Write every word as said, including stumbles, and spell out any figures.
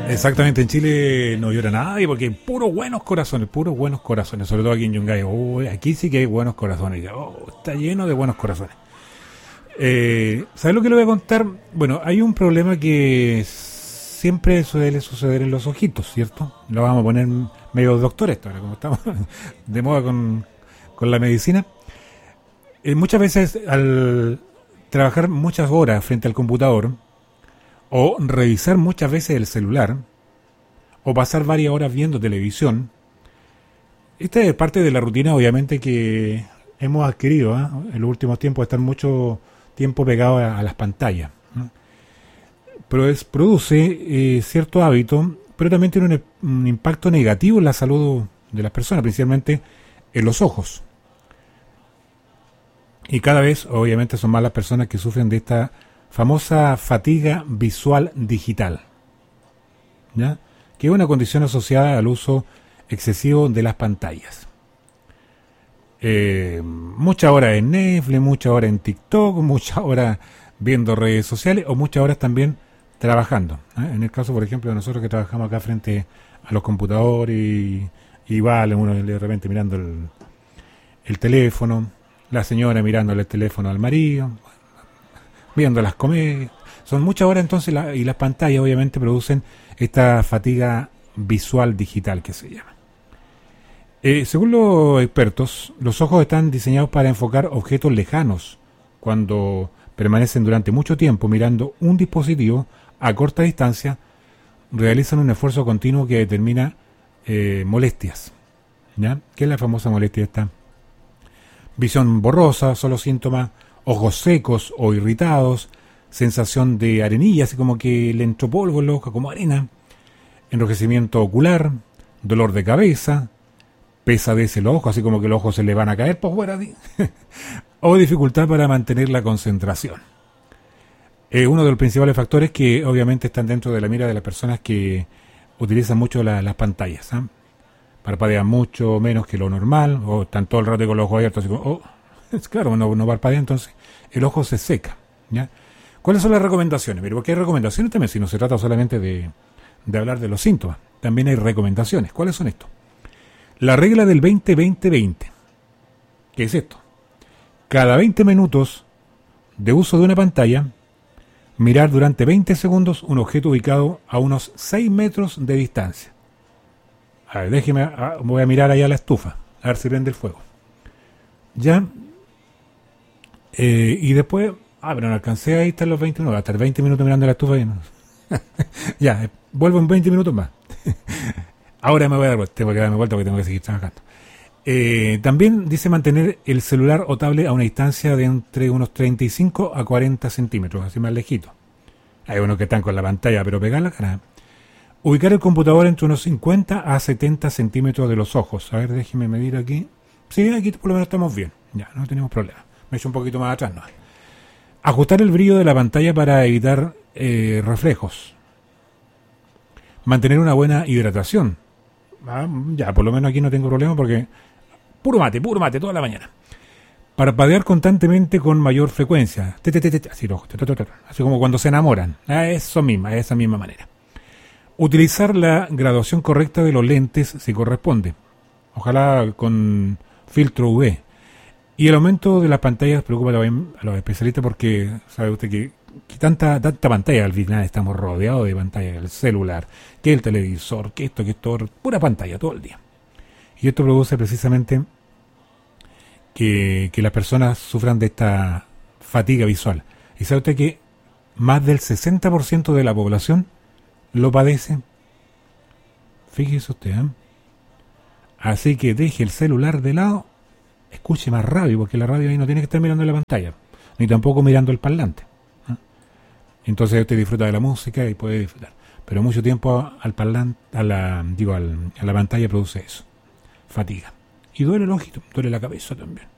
Exactamente, en Chile no llora nadie porque puros buenos corazones, puros buenos corazones, sobre todo aquí en Yungay. Oh, aquí sí que hay buenos corazones, oh, está lleno de buenos corazones. Eh, ¿Sabes lo que le voy a contar? Bueno, hay un problema que siempre suele suceder en los ojitos, ¿cierto? Lo vamos a poner medio doctores ahora, como estamos de moda con, con la medicina. Eh, muchas veces al trabajar muchas horas frente al computador, o revisar muchas veces el celular, o pasar varias horas viendo televisión, esta es parte de la rutina obviamente que hemos adquirido, ¿eh? En los últimos tiempos, estar mucho tiempo pegado a, a las pantallas, ¿no? Pero es, produce eh, cierto hábito, pero también tiene un, un impacto negativo en la salud de las personas, principalmente en los ojos. Y cada vez obviamente son más las personas que sufren de esta famosa fatiga visual digital, ¿ya? Que es una condición asociada al uso excesivo de las pantallas. Eh, muchas horas en Netflix, muchas horas en TikTok, muchas horas viendo redes sociales o muchas horas también trabajando, ¿eh? En el caso, por ejemplo, de nosotros que trabajamos acá frente a los computadores y, y vale uno de repente mirando el, el teléfono, la señora mirándole el teléfono al marido, viendo las comedias. Son muchas horas entonces la, y las pantallas obviamente producen esta fatiga visual digital que se llama. Eh, según los expertos, los ojos están diseñados para enfocar objetos lejanos. Cuando permanecen durante mucho tiempo mirando un dispositivo a corta distancia, realizan un esfuerzo continuo que determina eh, molestias, ¿ya? ¿Qué es la famosa molestia esta? Visión borrosa, solo síntomas, ojos secos o irritados, sensación de arenilla, así como que le entró polvo en los ojos, como arena, enrojecimiento ocular, dolor de cabeza, pesadez en los ojos, así como que los ojos se le van a caer por fuera, o dificultad para mantener la concentración. Eh, uno de los principales factores que obviamente están dentro de la mira de las personas que utilizan mucho la, las pantallas, ¿eh? Parpadean mucho menos que lo normal, o están todo el rato con los ojos abiertos, así como, oh, es claro, no, no parpadea, entonces el ojo se seca, ¿ya? ¿Cuáles son las recomendaciones? Mire, porque hay recomendaciones también, si no se trata solamente de, de hablar de los síntomas, también hay recomendaciones. ¿Cuáles son estos? La regla del veinte veinte veinte. ¿Qué es esto? Cada veinte minutos de uso de una pantalla, mirar durante veinte segundos un objeto ubicado a unos seis metros de distancia. A ver, déjeme, a, voy a mirar allá la estufa, a ver si prende el fuego. Ya. Eh, y después, ah, pero no alcancé, ahí están los veinte minutos, hasta veinte minutos mirando la estufa. Y no. Ya, eh, vuelvo en veinte minutos más. Ahora me voy a dar vuelta, tengo que darme vuelta porque tengo que seguir trabajando. Eh, también dice mantener el celular o tablet a una distancia de entre unos treinta y cinco a cuarenta centímetros, así más lejito. Hay unos que están con la pantalla, pero pegar la cara. Ubicar el computador entre unos cincuenta a setenta centímetros de los ojos. A ver, déjeme medir aquí. Sí, aquí por lo menos estamos bien. Ya, no tenemos problema. Me echo un poquito más atrás, ¿no? Ajustar el brillo de la pantalla para evitar eh, reflejos. Mantener una buena hidratación. Ah, ya, por lo menos aquí no tengo problema porque puro mate, puro mate, toda la mañana. Parpadear constantemente con mayor frecuencia. Te, te, te, te, así, ojo, te, te, te, te, así como cuando se enamoran. A eso misma, a esa misma manera. Utilizar la graduación correcta de los lentes si corresponde. Ojalá con filtro U V. Y el aumento de las pantallas preocupa también a los especialistas porque sabe usted que, que tanta, tanta pantalla, al final estamos rodeados de pantalla, el celular, que el televisor, que esto, que esto, pura pantalla todo el día. Y esto produce precisamente que, que las personas sufran de esta fatiga visual. Y sabe usted que más del sesenta por ciento de la población lo padece. Fíjese usted, ¿eh? Así que deje el celular de lado, escuche más radio, porque la radio ahí no tiene que estar mirando la pantalla, ni tampoco mirando el parlante, ¿eh? Entonces usted disfruta de la música y puede disfrutar. Pero mucho tiempo al parlante, a la, digo, al, a la pantalla produce eso, fatiga. Y duele el ojito, duele la cabeza también.